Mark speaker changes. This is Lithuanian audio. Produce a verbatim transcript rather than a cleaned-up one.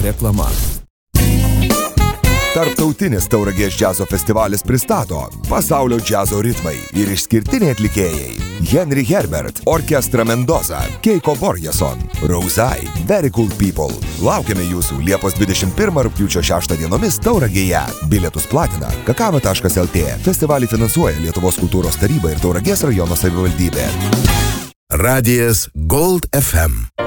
Speaker 1: reklama. Tarptautinis Tauragės džiazo festivalis pristato pasaulio džiazo ritmai ir išskirtiniai atlikėjai. Henry Herbert, Orkestra Mendoza, Keiko Borjason, Rauzai, Very Cool People. Laukiame jūsų Liepos dvidešimt pirmą rugpjūčio šeštą dienomis Tauragėje. Bilietus platina kakava taškas el tė. Festivalį finansuoja Lietuvos kultūros taryba ir Tauragės rajono savivaldybė.
Speaker 2: Radijas Gold ef em.